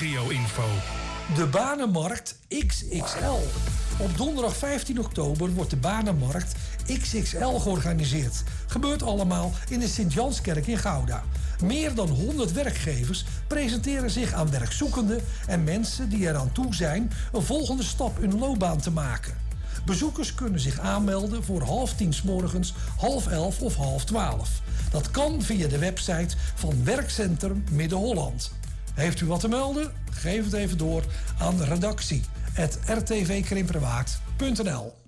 regio-info. De Banenmarkt XXL. Op donderdag 15 oktober wordt de Banenmarkt XXL georganiseerd. Gebeurt allemaal in de Sint-Janskerk in Gouda. Meer dan 100 werkgevers presenteren zich aan werkzoekenden en mensen die eraan toe zijn een volgende stap in hun loopbaan te maken. Bezoekers kunnen zich aanmelden voor 9:30 's morgens, 10:30 of 11:30. Dat kan via de website van Werkcentrum Midden-Holland. Heeft u wat te melden? Geef het even door aan redactie@rtvkrimperwaard.nl.